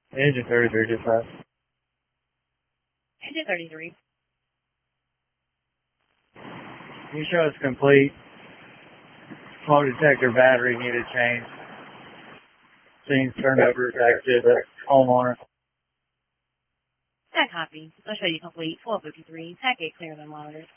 Engine 33 dispatch. Engine 33. You show us complete. Smoke detector battery needed change. Scenes turned over back to the homeowner. That copy. I'll show you complete. 1253. Tag gate clear than monitors.